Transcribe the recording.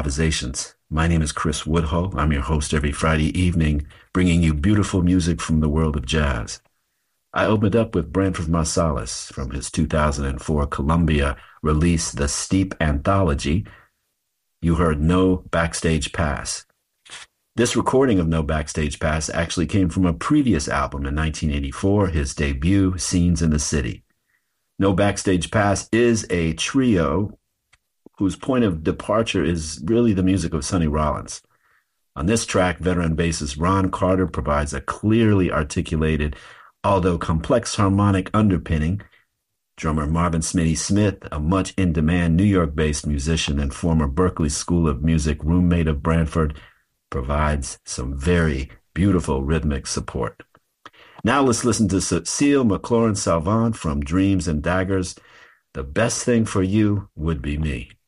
Improvisations. My name is Chris Woodhull. I'm your host every Friday evening, bringing you beautiful music from the world of jazz. I opened up with Branford Marsalis from his 2004 Columbia release, The Steep Anthology. You heard No Backstage Pass. This recording of No Backstage Pass actually came from a previous album in 1984, his debut, Scenes in the City. No Backstage Pass is a trio whose point of departure is really the music of Sonny Rollins. On this track, veteran bassist Ron Carter provides a clearly articulated, although complex harmonic underpinning. Drummer Marvin Smitty Smith, a much in-demand New York-based musician and former Berklee School of Music roommate of Branford, provides some very beautiful rhythmic support. Now let's listen to Cecile McLaurin Salvant from Dreams and Daggers. The Best Thing for You Would Be Me.